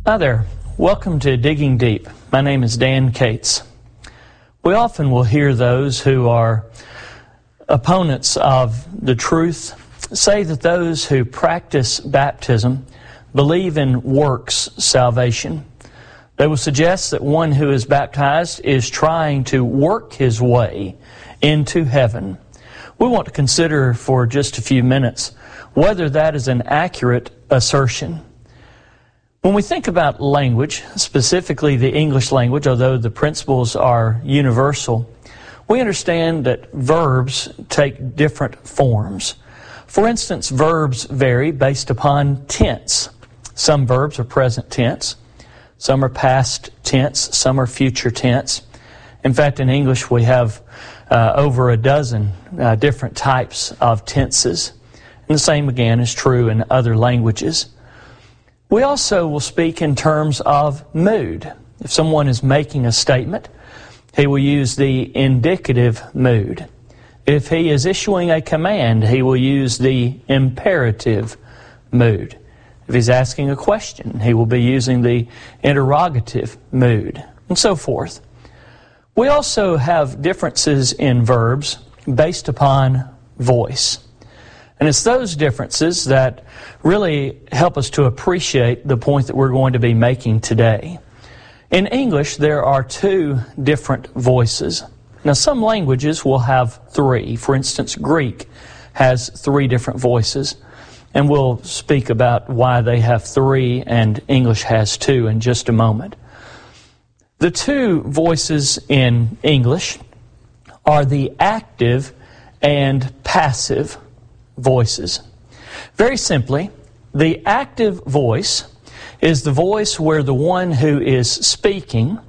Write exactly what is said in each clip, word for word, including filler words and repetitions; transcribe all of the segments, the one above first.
Hi there. Welcome to Digging Deep. My name is Dan Cates. We often will hear those who are opponents of the truth say that those who practice baptism believe in works salvation. They will suggest that one who is baptized is trying to work his way into heaven. We want to consider for just a few minutes whether that is an accurate assertion. When we think about language, specifically the English language, although the principles are universal, we understand that verbs take different forms. For instance, verbs vary based upon tense. Some verbs are present tense, some are past tense, some are future tense. In fact, in English we have uh, over a dozen uh, different types of tenses. And the same again is true in other languages. We also will speak in terms of mood. If someone is making a statement, he will use the indicative mood. If he is issuing a command, he will use the imperative mood. If he's asking a question, he will be using the interrogative mood, and so forth. We also have differences in verbs based upon voice. And it's those differences that really help us to appreciate the point that we're going to be making today. In English, there are two different voices. Now, some languages will have three. For instance, Greek has three different voices. And we'll speak about why they have three and English has two in just a moment. The two voices in English are the active and passive voices. Very simply, the active voice is the voice where the one who is speaking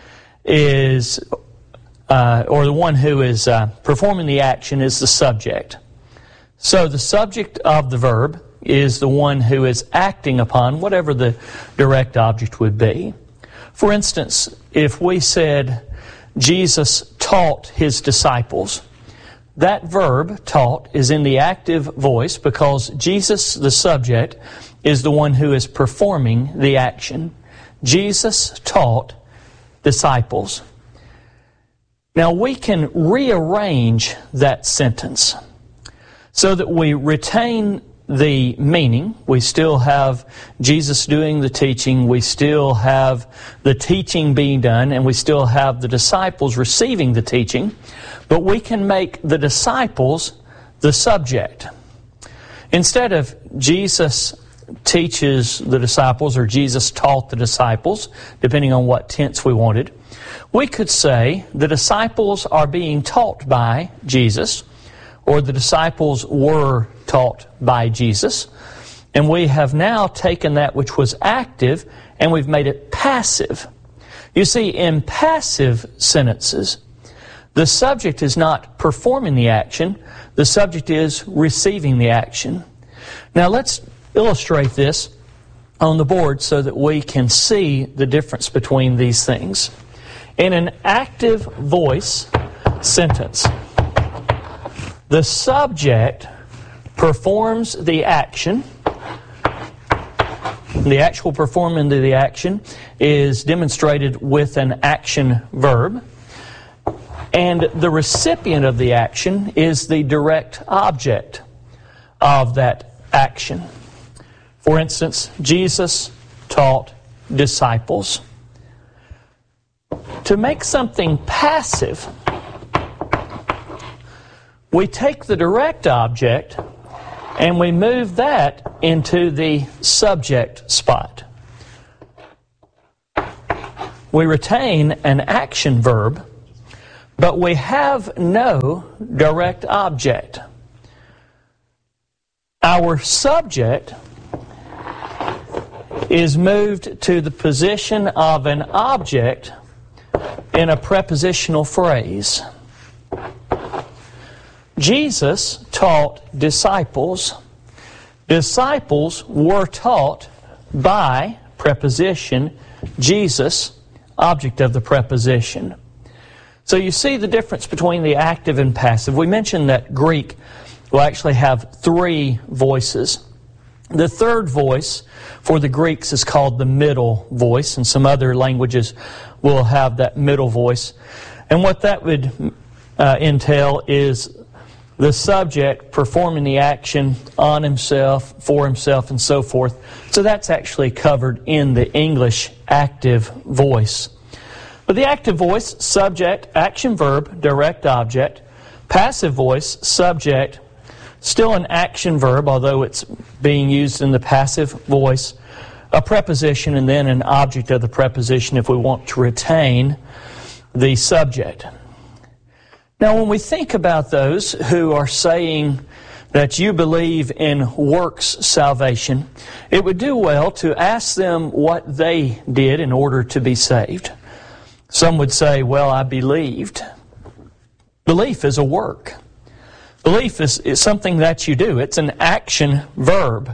is, uh, or the one who is uh, performing the action is the subject. So the subject of the verb is the one who is acting upon whatever the direct object would be. For instance, if we said Jesus taught his disciples, that verb, taught, is in the active voice because Jesus, the subject, is the one who is performing the action. Jesus taught disciples. Now we can rearrange that sentence so that we retain the meaning. We still have Jesus doing the teaching, we still have the teaching being done, and we still have the disciples receiving the teaching, but we can make the disciples the subject. Instead of Jesus teaches the disciples or Jesus taught the disciples, depending on what tense we wanted, we could say the disciples are being taught by Jesus, or the disciples were taught by Jesus, and we have now taken that which was active and we've made it passive. You see, in passive sentences, the subject is not performing the action, the subject is receiving the action. Now let's illustrate this on the board so that we can see the difference between these things. In an active voice sentence, the subject performs the action. The actual performing of the action is demonstrated with an action verb. And the recipient of the action is the direct object of that action. For instance, Jesus taught disciples. To make something passive, we take the direct object and we move that into the subject spot. We retain an action verb, but we have no direct object. Our subject is moved to the position of an object in a prepositional phrase. Jesus taught disciples. Disciples were taught by preposition Jesus, object of the preposition. So you see the difference between the active and passive. We mentioned that Greek will actually have three voices. The third voice for the Greeks is called the middle voice, and some other languages will have that middle voice. And what that would uh, entail is the subject performing the action on himself, for himself, and so forth. So that's actually covered in the English active voice. But the active voice, subject, action, verb, direct object. Passive voice, subject, still an action verb, although it's being used in the passive voice. A preposition and then an object of the preposition if we want to retain the subject. Now, when we think about those who are saying that you believe in works salvation, it would do well to ask them what they did in order to be saved. Some would say, well, I believed. Belief is a work. Belief is, is something that you do. It's an action verb.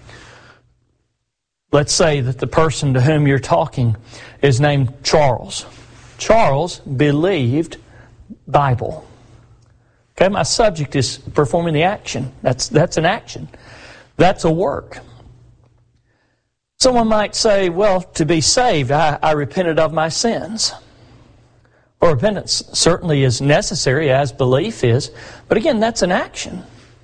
Let's say that the person to whom you're talking is named Charles. Charles believed Bible. Okay, my subject is performing the action. That's that's an action. That's a work. Someone might say, well, to be saved, I, I repented of my sins. Well, repentance certainly is necessary as belief is, but again, that's an action.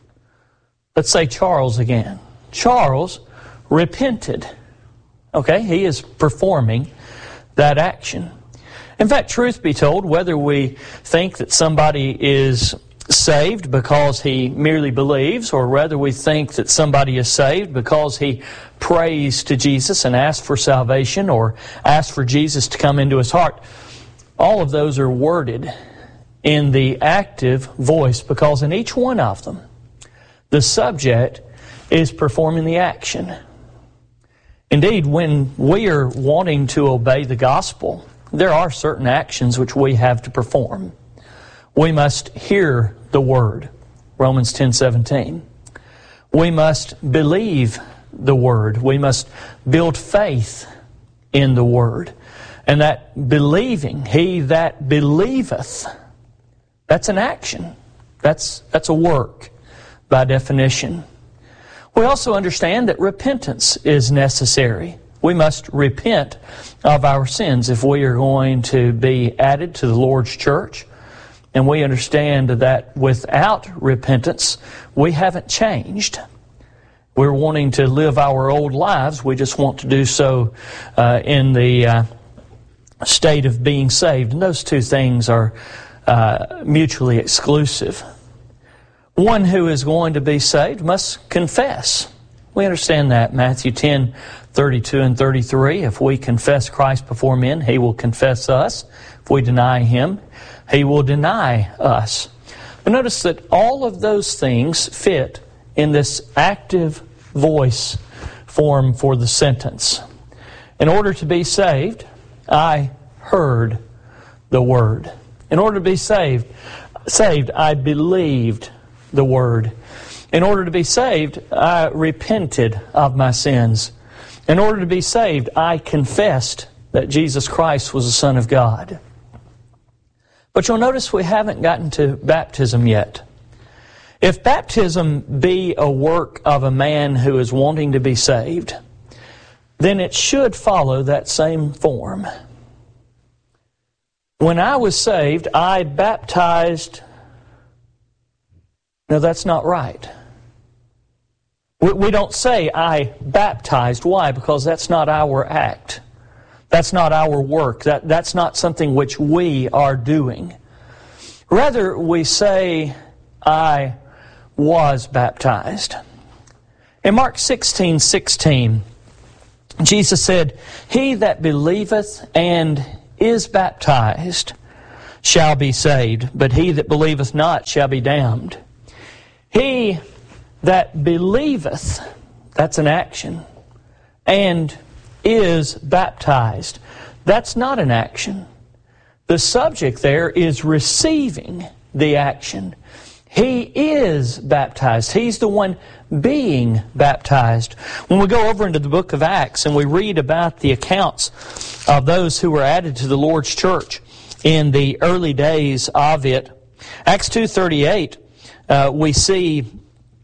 Let's say Charles again. Charles repented. Okay, he is performing that action. In fact, truth be told, whether we think that somebody is saved because he merely believes, or whether we think that somebody is saved because he prays to Jesus and asks for salvation, or asks for Jesus to come into his heart, all of those are worded in the active voice, because in each one of them, the subject is performing the action. Indeed, when we are wanting to obey the gospel, there are certain actions which we have to perform. We must hear the Word, Romans ten seventeen. We must believe the Word. We must build faith in the Word. And that believing, he that believeth, that's an action. That's, that's a work by definition. We also understand that repentance is necessary. We must repent of our sins if we are going to be added to the Lord's church. And we understand that without repentance, we haven't changed. We're wanting to live our old lives. We just want to do so uh, in the uh, state of being saved. And those two things are uh, mutually exclusive. One who is going to be saved must confess. We understand that. Matthew ten, thirty-two and thirty-three. If we confess Christ before men, He will confess us. If we deny Him, He will deny us. But notice that all of those things fit in this active voice form for the sentence. In order to be saved, I heard the Word. In order to be saved, saved, I believed the Word. In order to be saved, I repented of my sins. In order to be saved, I confessed that Jesus Christ was the Son of God. But you'll notice we haven't gotten to baptism yet. If baptism be a work of a man who is wanting to be saved, then it should follow that same form. When I was saved, I baptized. No, that's not right. We, we don't say, I baptized. Why? Because that's not our act. That's not our work. That, that's not something which we are doing. Rather, we say, I was baptized. In Mark sixteen sixteen, Jesus said, He that believeth and is baptized shall be saved, but he that believeth not shall be damned. He that believeth, that's an action, and is baptized, that's not an action. The subject there is receiving the action. He is baptized. He's the one being baptized. When we go over into the book of Acts and we read about the accounts of those who were added to the Lord's church in the early days of it, Acts two thirty-eight, uh, we see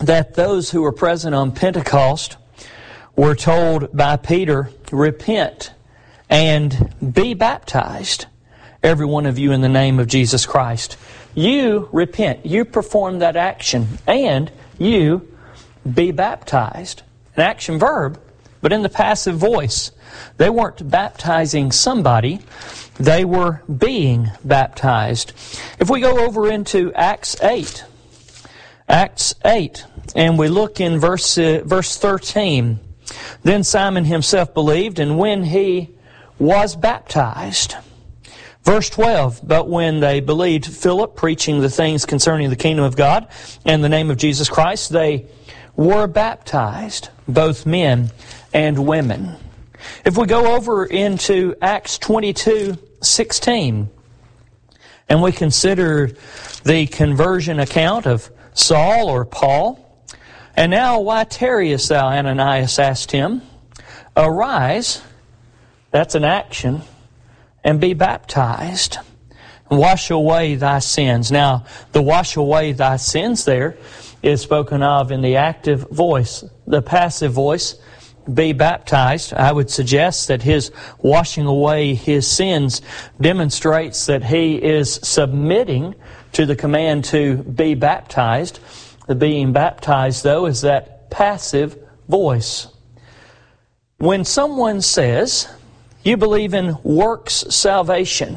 that those who were present on Pentecost were told by Peter, repent and be baptized, every one of you in the name of Jesus Christ. You repent, you perform that action, and you be baptized. An action verb, but in the passive voice. They weren't baptizing somebody, they were being baptized. If we go over into Acts eight, Acts eight, and we look in verse, uh, verse thirteen, then Simon himself believed, and when he was baptized. Verse twelve, but when they believed Philip preaching the things concerning the kingdom of God and the name of Jesus Christ, they were baptized, both men and women. If we go over into Acts twenty-two sixteen, and we consider the conversion account of Saul or Paul, and now why tarriest thou, Ananias asked him, arise, that's an action, and be baptized, and wash away thy sins. Now, the wash away thy sins there is spoken of in the active voice. The passive voice, be baptized, I would suggest that his washing away his sins demonstrates that he is submitting to the command to be baptized. The being baptized, though, is that passive voice. When someone says, you believe in works salvation,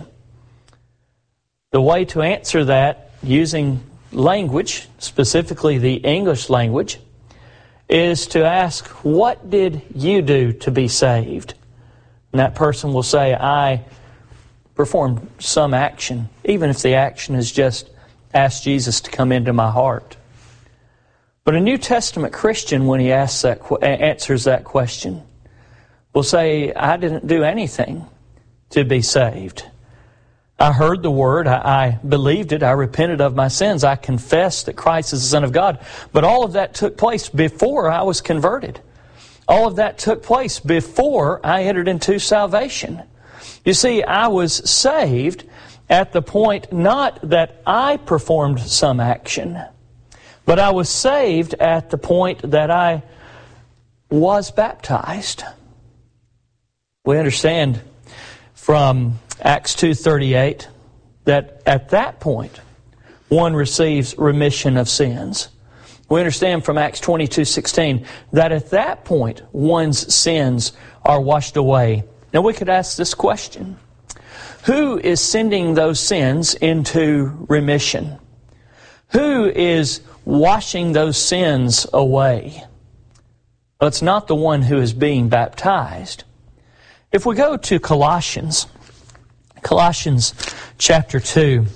the way to answer that using language, specifically the English language, is to ask, what did you do to be saved? And that person will say, I performed some action, even if the action is just ask Jesus to come into my heart. But a New Testament Christian, when he asks that, answers that question, will say, I didn't do anything to be saved. I heard the word, I, I believed it, I repented of my sins, I confessed that Christ is the Son of God. But all of that took place before I was converted. All of that took place before I entered into salvation. You see, I was saved at the point not that I performed some action, but I was saved at the point that I was baptized. We understand from Acts two thirty-eight that at that point one receives remission of sins. We understand from Acts twenty-two sixteen that at that point one's sins are washed away. Now we could ask this question: who is sending those sins into remission? Who is washing those sins away? Well, it's not the one who is being baptized. If we go to Colossians, Colossians chapter two,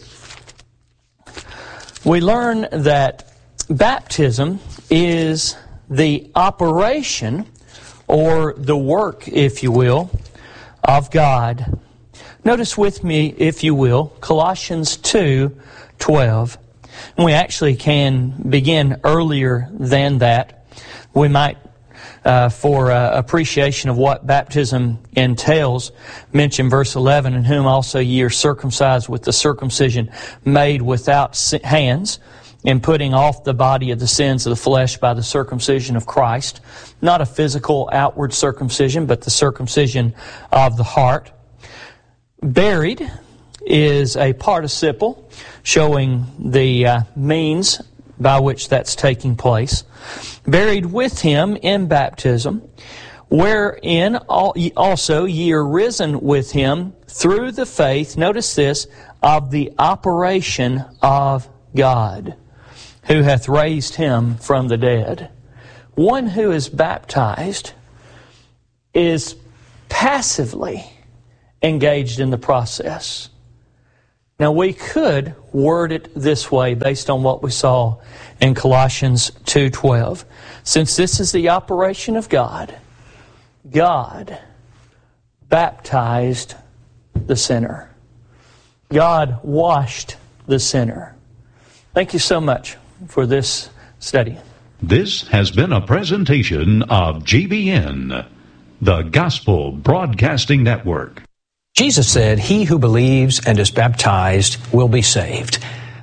we learn that baptism is the operation, or the work, if you will, of God. Notice with me, if you will, Colossians two twelve. And we actually can begin earlier than that. We might, uh, for uh, appreciation of what baptism entails, mention verse eleven, in whom also ye are circumcised with the circumcision made without hands, in putting off the body of the sins of the flesh by the circumcision of Christ. Not a physical outward circumcision, but the circumcision of the heart. Buried is a participle showing the uh, means by which that's taking place. Buried with him in baptism, wherein also ye are risen with him through the faith, notice this, of the operation of God, who hath raised him from the dead. One who is baptized is passively engaged in the process. Now we could word it this way based on what we saw in Colossians two twelve. Since this is the operation of God, God baptized the sinner. God washed the sinner. Thank you so much for this study. This has been a presentation of G B N, the Gospel Broadcasting Network. Jesus said, he who believes and is baptized will be saved.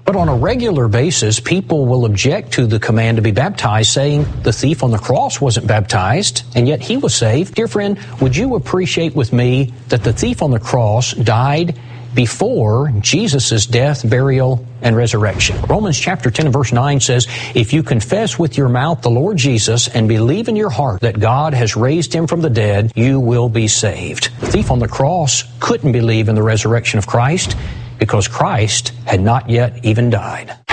But on a regular basis, people will object to the command to be baptized, saying the thief on the cross wasn't baptized, and yet he was saved. Dear friend, would you appreciate with me that the thief on the cross died before Jesus' death, burial, and resurrection? Romans chapter ten and verse nine says, if you confess with your mouth the Lord Jesus and believe in your heart that God has raised him from the dead, you will be saved. The thief on the cross couldn't believe in the resurrection of Christ because Christ had not yet even died.